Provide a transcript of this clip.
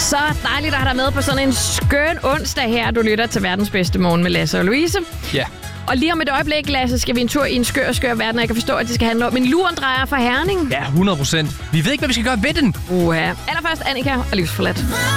Så dejligt at have dig med på sådan en skøn onsdag her. Du lytter til Verdens Bedste Morgen med Lasse og Louise. Ja. Og lige om et øjeblik, Lasse, skal vi en tur i en skør verden, og jeg kan forstå, at det skal handle om en lurendrejer fra Herning. Ja, 100%. Vi ved ikke, hvad vi skal gøre ved den. Allerførst Annika og Livsforladt.